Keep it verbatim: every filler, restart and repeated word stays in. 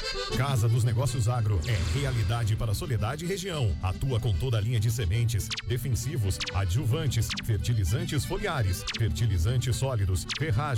Casa dos Negócios Agro é realidade para Soledade e região. Atua com toda a linha de sementes, defensivos, adjuvantes, fertilizantes foliares, fertilizantes sólidos, ferragem,